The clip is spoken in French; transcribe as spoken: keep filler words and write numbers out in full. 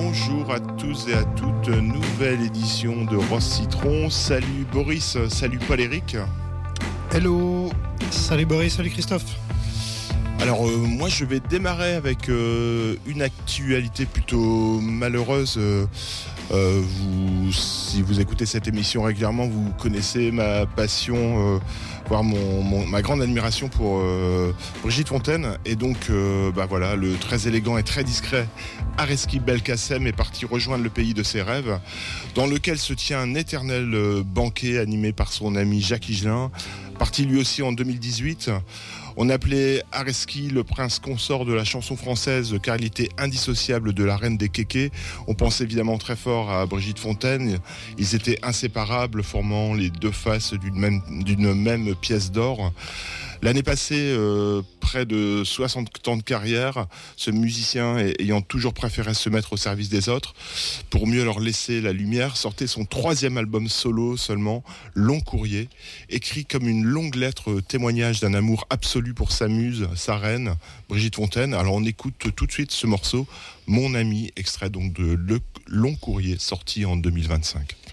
Bonjour à tous et à toutes, nouvelle édition de Rose Citron. Salut Boris, salut Paul-Éric. Hello, salut Boris, salut Christophe. Alors euh, moi je vais démarrer avec euh, une actualité plutôt malheureuse. Euh, euh, vous, si vous écoutez cette émission régulièrement, vous connaissez ma passion, euh, voire mon, mon, ma grande admiration pour euh, Brigitte Fontaine. Et donc euh, bah voilà, le très élégant et très discret Arezki Belkacem est parti rejoindre le pays de ses rêves, dans lequel se tient un éternel euh, banquet animé par son ami Jacques Higelin, parti lui aussi en deux mille dix-huit. On appelait Arezki le prince consort de la chanson française car il était indissociable de la reine des kékés. On pense évidemment très fort à Brigitte Fontaine. Ils étaient inséparables, formant les deux faces d'une même, d'une même pièce d'or. L'année passée, euh, près de soixante ans de carrière, ce musicien ayant toujours préféré se mettre au service des autres, pour mieux leur laisser la lumière, sortait son troisième album solo seulement, Long Courrier, écrit comme une longue lettre témoignage d'un amour absolu pour sa muse, sa reine, Brigitte Fontaine. Alors on écoute tout de suite ce morceau, Mon ami, extrait donc de Le Long Courrier, sorti en deux mille vingt-cinq.